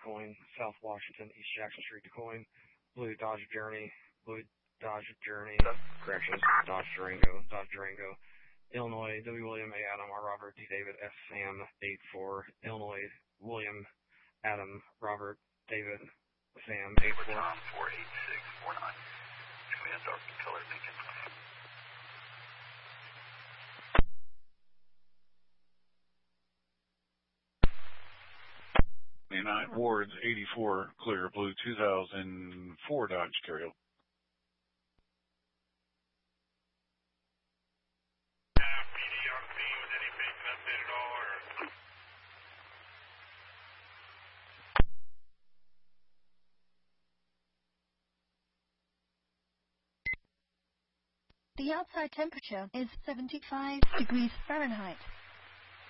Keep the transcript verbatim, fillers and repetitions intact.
DuQuoin, South Washington, East Jackson Street, DuQuoin, Blue Dodge Journey, Blue Dodge Journey, corrections, Dodge Durango, Dodge Durango, Illinois, W. William A. Adam, R. Robert, D. David, S. Sam, eight four, Illinois, William, Adam, Robert, David, Sam, eight four. Tom, four eight six four nine. Command dark color, Lincoln. twenty-nine, Wards, eighty-four, clear, blue two thousand four Dodge Carrier. The outside temperature is seventy-five degrees Fahrenheit.